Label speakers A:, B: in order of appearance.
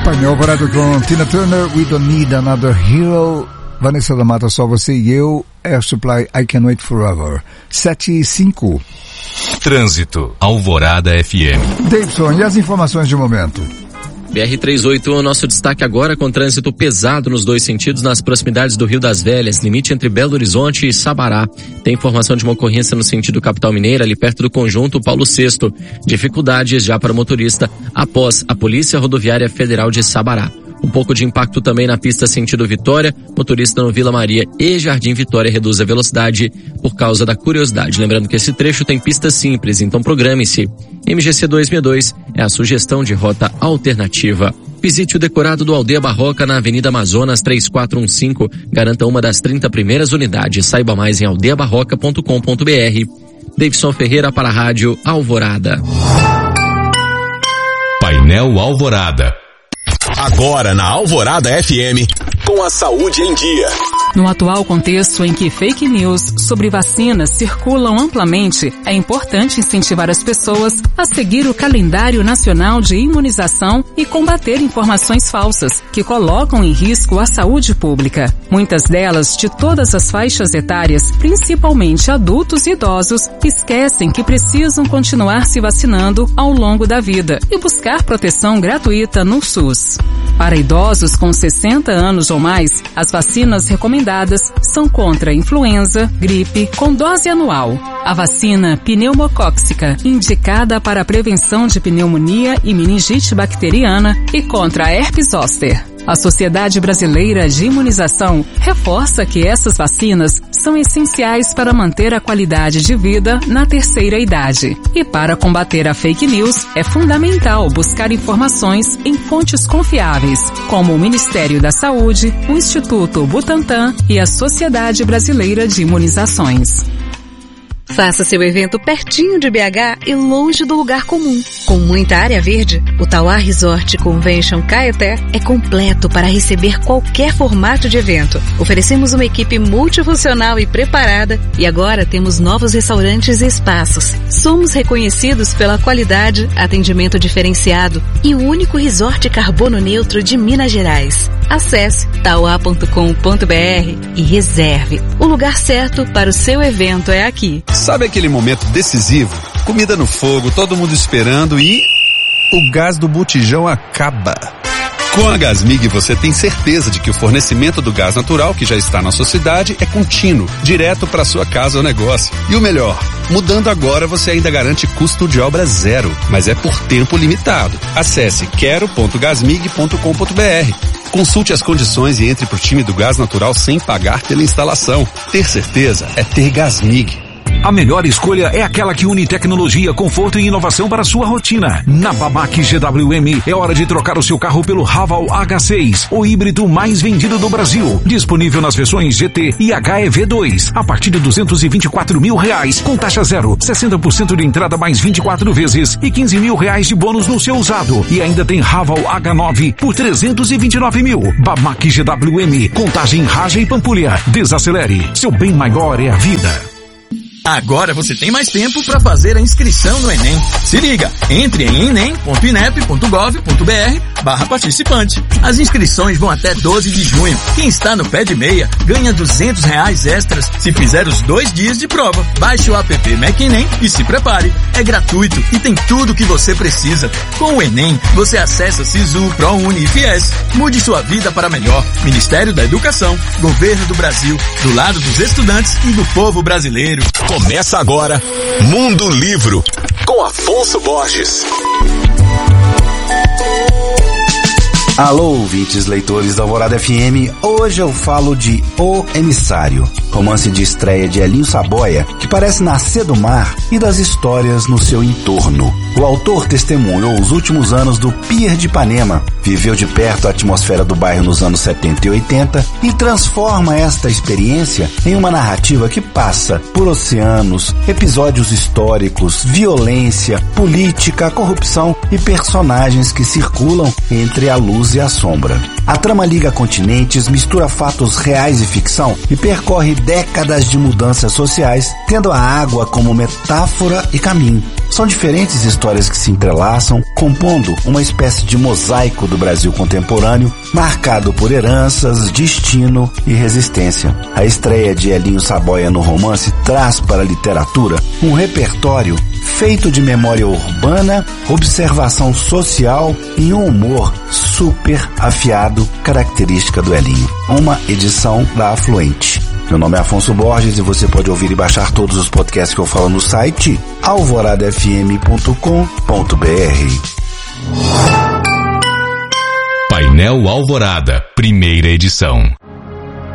A: Painel Alvorada com Tina Turner, We Don't Need Another Hero. Vanessa da Mata, Só Você e Eu. Air Supply, I Can Wait Forever. 7:05.
B: Trânsito, Alvorada FM.
A: Davidson, e as informações de momento?
C: BR-381, nosso destaque agora com trânsito pesado nos dois sentidos nas proximidades do Rio das Velhas, limite entre Belo Horizonte e Sabará. Tem informação de uma ocorrência no sentido capital mineira, ali perto do conjunto Paulo VI. Dificuldades já para o motorista após a Polícia Rodoviária Federal de Sabará. Um pouco de impacto também na pista sentido Vitória, motorista no Vila Maria e Jardim Vitória reduz a velocidade por causa da curiosidade. Lembrando que esse trecho tem pista simples, então programe-se. MGC 262 é a sugestão de rota alternativa. Visite o decorado do Aldeia Barroca na Avenida Amazonas 3415. Garanta uma das 30 primeiras unidades. Saiba mais em aldeiabarroca.com.br. Davidson Ferreira para a Rádio Alvorada.
B: Painel Alvorada. Agora na Alvorada FM, com a saúde em dia.
D: No atual contexto em que fake news sobre vacinas circulam amplamente, é importante incentivar as pessoas a seguir o calendário nacional de imunização e combater informações falsas que colocam em risco a saúde pública. Muitas delas, de todas as faixas etárias, principalmente adultos e idosos, esquecem que precisam continuar se vacinando ao longo da vida e buscar proteção gratuita no SUS. Para idosos com 60 anos ou mais, as vacinas recomendadas são contra influenza, gripe, com dose anual. A vacina pneumocóxica, indicada para a prevenção de pneumonia e meningite bacteriana e contra a herpes zoster. A Sociedade Brasileira de Imunização reforça que essas vacinas são essenciais para manter a qualidade de vida na terceira idade. E para combater a fake news, é fundamental buscar informações em fontes confiáveis, como o Ministério da Saúde, o Instituto Butantan e a Sociedade Brasileira de Imunizações.
E: Faça seu evento pertinho de BH e longe do lugar comum. Com muita área verde, o Tauá Resort Convention Caeté é completo para receber qualquer formato de evento. Oferecemos uma equipe multifuncional e preparada e agora temos novos restaurantes e espaços. Somos reconhecidos pela qualidade, atendimento diferenciado e o único resort carbono neutro de Minas Gerais. Acesse tauá.com.br e reserve. O lugar certo para o seu evento é aqui.
F: Sabe aquele momento decisivo? Comida no fogo, todo mundo esperando e o gás do botijão acaba. Com a Gasmig você tem certeza de que o fornecimento do gás natural que já está na sua cidade é contínuo, direto para sua casa ou negócio. E o melhor, mudando agora você ainda garante custo de obra zero, mas é por tempo limitado. Acesse quero.gasmig.com.br. Consulte as condições e entre para o time do gás natural sem pagar pela instalação. Ter certeza é ter Gasmig.
G: A melhor escolha é aquela que une tecnologia, conforto e inovação para a sua rotina. Na Bamac GWM é hora de trocar o seu carro pelo Haval H6, o híbrido mais vendido do Brasil. Disponível nas versões GT e HEV2, a partir de R$224 mil, com taxa zero, 60% de entrada mais 24 vezes e R$15 mil de bônus no seu usado. E ainda tem Haval H9 por R$329 mil. Bamac GWM, Contagem, Raja e Pampulha. Desacelere, seu bem maior é a vida.
H: Agora você tem mais tempo para fazer a inscrição no Enem. Se liga, entre em enem.inep.gov.br/participante. As inscrições vão até 12 de junho. Quem está no pé de meia ganha R$200 extras se fizer os 2 dias de prova. Baixe o app MacEnem e se prepare. É gratuito e tem tudo o que você precisa. Com o Enem, você acessa Sisu, ProUni e Fies. Mude sua vida para melhor. Ministério da Educação, Governo do Brasil, do lado dos estudantes e do povo brasileiro.
B: Começa agora Mundo Livro, com Afonso Borges.
I: Alô, ouvintes leitores da Alvorada FM, hoje eu falo de O Emissário, romance de estreia de Elinho Saboia, que parece nascer do mar e das histórias no seu entorno. O autor testemunhou os últimos anos do Pier de Ipanema, viveu de perto a atmosfera do bairro nos anos 70 e 80 e transforma esta experiência em uma narrativa que passa por oceanos, episódios históricos, violência, política, corrupção e personagens que circulam entre a luz e a sombra. A trama liga continentes, mistura fatos reais e ficção e percorre décadas de mudanças sociais, tendo a água como metáfora e caminho. São diferentes histórias que se entrelaçam, compondo uma espécie de mosaico do Brasil contemporâneo, marcado por heranças, destino e resistência. A estreia de Elinho Saboia no romance traz para a literatura um repertório feito de memória urbana, observação social e um humor super afiado, característica do Elinho. Uma edição da Afluente. Meu nome é Afonso Borges e você pode ouvir e baixar todos os podcasts que eu falo no site alvoradafm.com.br.
B: Painel Alvorada, primeira edição.